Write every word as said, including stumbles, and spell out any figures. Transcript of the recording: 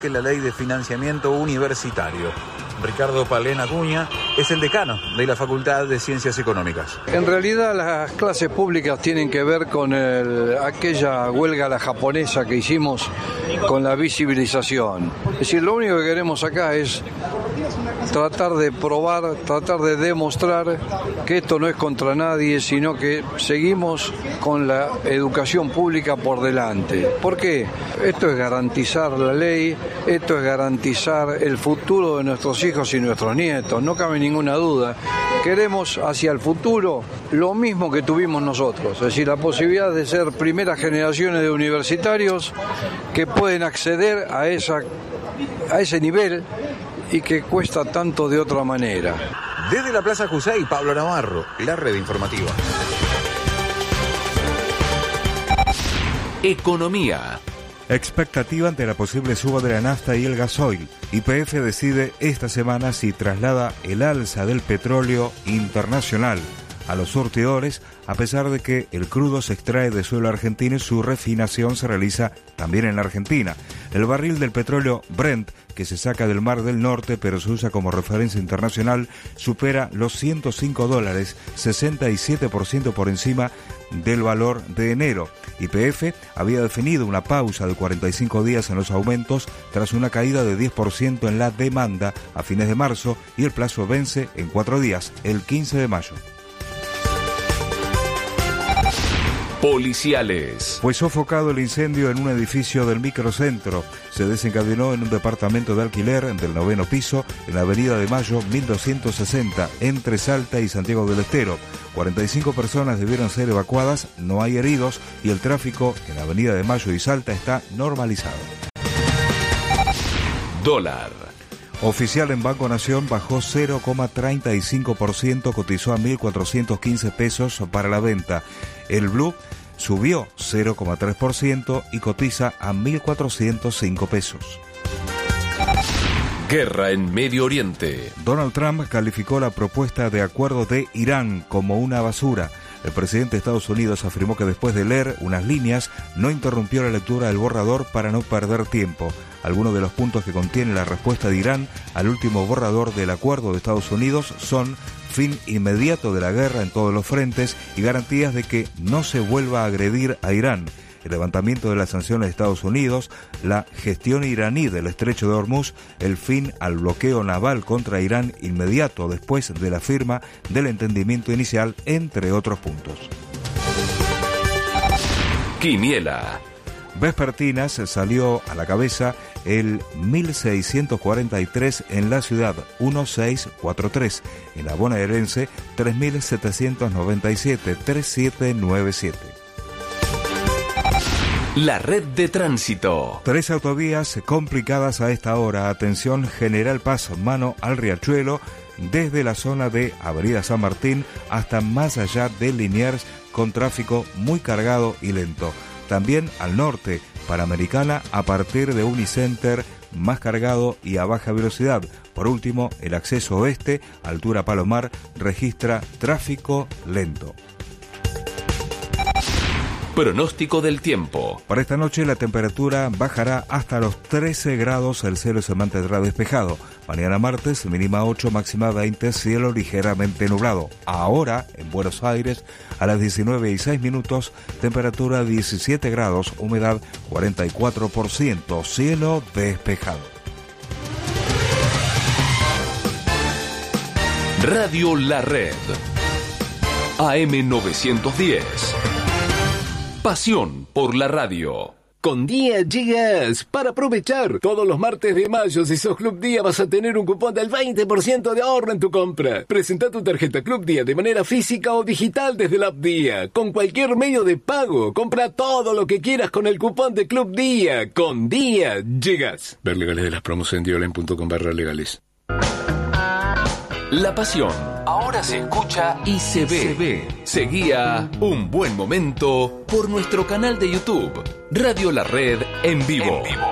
que la ley de financiamiento universitario. Ricardo Palén Acuña es el decano de la Facultad de Ciencias Económicas. En realidad las clases públicas tienen que ver con el, aquella huelga la japonesa que hicimos con la visibilización. Es decir, lo único que queremos acá es tratar de probar, tratar de demostrar que esto no es contra nadie, sino que seguimos con la educación pública por delante. ¿Por qué? Esto es garantizar la ley, esto es garantizar el futuro de nuestros hijos y nuestros nietos, no cabe ninguna duda. Queremos hacia el futuro lo mismo que tuvimos nosotros, es decir, la posibilidad de ser primeras generaciones de universitarios que pueden acceder a esa, a ese nivel y que cuesta tanto de otra manera. Desde la Plaza Jusey, Pablo Navarro, la red informativa. Economía. Expectativa ante la posible suba de la nafta y el gasoil. Y P F decide esta semana si traslada el alza del petróleo internacional a los surtidores, a pesar de que el crudo se extrae de suelo argentino y su refinación se realiza también en la Argentina. El barril del petróleo Brent, que se saca del Mar del Norte pero se usa como referencia internacional, supera los ciento cinco dólares, sesenta y siete por ciento por encima del valor de enero. Y P F había definido una pausa de cuarenta y cinco días en los aumentos tras una caída de diez por ciento en la demanda a fines de marzo, y el plazo vence en cuatro días, el quince de mayo. Policiales. Fue sofocado el incendio en un edificio del microcentro. Se desencadenó en un departamento de alquiler del noveno piso en la avenida de Mayo mil doscientos sesenta, entre Salta y Santiago del Estero. cuarenta y cinco personas debieron ser evacuadas, no hay heridos y el tráfico en la avenida de Mayo y Salta está normalizado. Dólar. Oficial en Banco Nación bajó cero coma treinta y cinco por ciento, cotizó a mil cuatrocientos quince pesos para la venta. El Blue subió cero coma tres por ciento y cotiza a mil cuatrocientos cinco pesos. Guerra en Medio Oriente. Donald Trump calificó la propuesta de acuerdo de Irán como una basura. El presidente de Estados Unidos afirmó que después de leer unas líneas no interrumpió la lectura del borrador para no perder tiempo. Algunos de los puntos que contiene la respuesta de Irán al último borrador del acuerdo de Estados Unidos son fin inmediato de la guerra en todos los frentes y garantías de que no se vuelva a agredir a Irán, el levantamiento de las sanciones de Estados Unidos, la gestión iraní del estrecho de Hormuz, el fin al bloqueo naval contra Irán inmediato después de la firma del entendimiento inicial, entre otros puntos. Quiniela. Vespertinas salió a la cabeza el mil seiscientos cuarenta y tres en la ciudad, mil seiscientos cuarenta y tres, en la bonaerense tres mil setecientos noventa y siete, treinta y siete noventa y siete. La red de tránsito. Tres autovías complicadas a esta hora. Atención, General Paz, mano al Riachuelo, desde la zona de Avenida San Martín hasta más allá de Liniers, con tráfico muy cargado y lento. También al norte, Panamericana a partir de Unicenter, más cargado y a baja velocidad. Por último, el acceso oeste, altura Palomar, registra tráfico lento. Pronóstico del tiempo. Para esta noche la temperatura bajará hasta los trece grados, el cielo se mantendrá despejado. Mañana martes, mínima ocho, máxima veinte, cielo ligeramente nublado. Ahora, en Buenos Aires, a las diecinueve y seis minutos, temperatura diecisiete grados, humedad cuarenta y cuatro por ciento, cielo despejado. Radio La Red. A M novecientos diez. Pasión por la radio. Con Día llegas para aprovechar. Todos los martes de mayo, si sos Club Día, vas a tener un cupón del veinte por ciento de ahorro en tu compra. Presenta tu tarjeta Club Día de manera física o digital desde la app Día. Con cualquier medio de pago, compra todo lo que quieras con el cupón de Club Día. Con Día llegas. Ver legales de las promos en diolen punto com barra legales. La pasión ahora se escucha y se ve. Se ve. Seguía Un Buen Momento por nuestro canal de YouTube, Radio La Red en vivo. En vivo.